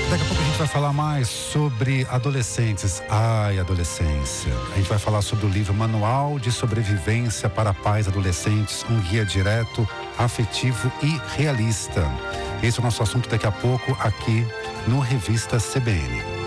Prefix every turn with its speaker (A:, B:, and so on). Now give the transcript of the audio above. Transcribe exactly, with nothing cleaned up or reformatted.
A: Daqui a pouco a gente vai falar mais sobre adolescentes. Ai, adolescência. A gente vai falar sobre o livro Manual de Sobrevivência para Pais Adolescentes, um guia direto, afetivo e realista. Esse é o nosso assunto daqui a pouco aqui no Revista C B N.